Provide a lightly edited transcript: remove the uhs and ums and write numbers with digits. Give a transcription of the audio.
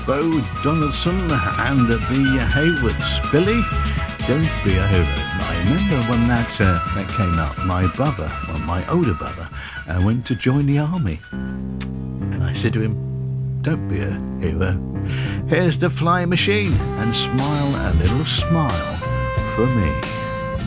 Bo Donaldson and the Haywards. Billy, don't be a hero. I remember when that came out, my older brother, went to join the army. And I said to him, don't be a hero. Here's the flying machine, and smile a little smile for me.